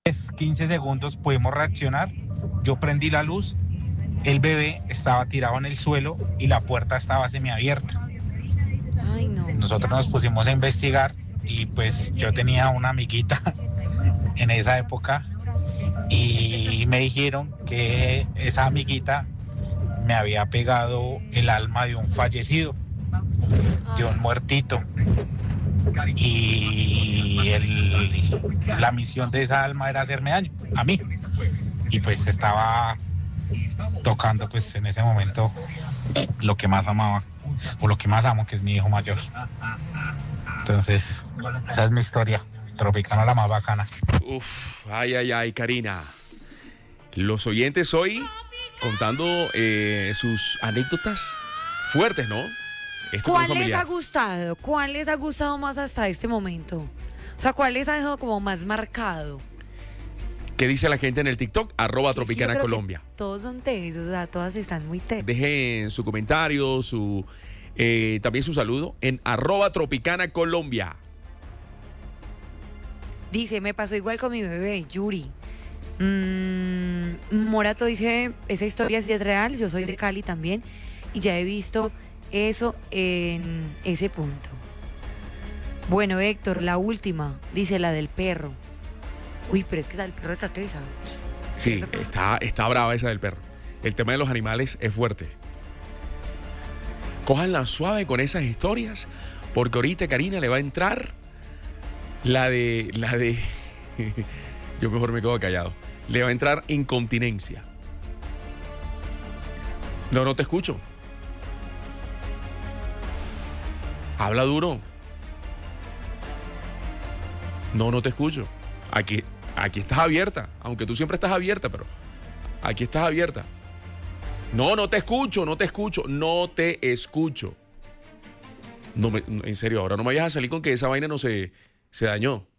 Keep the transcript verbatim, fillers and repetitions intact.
quince segundos pudimos reaccionar. Yo prendí la luz, el bebé estaba tirado en el suelo y la puerta estaba semiabierta. Ay, no. Nosotros nos pusimos a investigar y pues yo tenía una amiguita en esa época y me dijeron que esa amiguita me había pegado el alma de un fallecido, de un muertito. Y el, la misión de esa alma era hacerme daño a mí. Y pues estaba tocando pues en ese momento lo que más amaba, o lo que más amo, que es mi hijo mayor. Entonces, esa es mi historia. Tropicana, la más bacana. Uf, ay, ay, ay, Karina. Los oyentes hoy contando eh, sus anécdotas fuertes, ¿no? Esto ¿Cuál les ha gustado? ¿Cuál les ha gustado más hasta este momento? O sea, ¿cuál les ha dejado como más marcado? ¿Qué dice la gente en el TikTok? Arroba Es que yo Tropicana creo que Colombia. Todos son tesos, o sea, todas están muy tesos. Dejen su comentario, su eh, también su saludo en arroba Tropicana Colombia. Dice, me pasó igual con mi bebé, Yuri. Mm, Morato dice, esa historia sí es real, yo soy de Cali también y ya he visto eso en ese punto. Bueno, Héctor, la última, dice la del perro. Uy, pero es que esa del perro está tesa. Sí, está, está brava esa del perro. El tema de los animales es fuerte. Cójanla suave con esas historias, porque ahorita Karina le va a entrar la de... la de yo mejor me quedo callado. Le va a entrar incontinencia. No, no te escucho. Habla duro. No, no te escucho. Aquí, aquí estás abierta, aunque tú siempre estás abierta, pero aquí estás abierta. No, no te escucho, no te escucho, no te escucho. No me, en serio, ahora no me vayas a salir con que esa vaina no se, se dañó.